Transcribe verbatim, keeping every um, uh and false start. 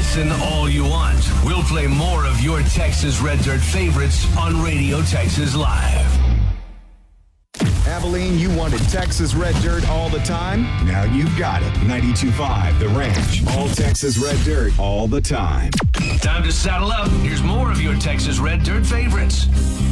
Listen all you want. We'll play more of your Texas Red Dirt favorites on Radio Texas Live. Abilene, you wanted Texas Red Dirt all the time? Now you've got it. ninety-two point five The Ranch. All Texas Red Dirt all the time. Time to saddle up. Here's more of your Texas Red Dirt favorites.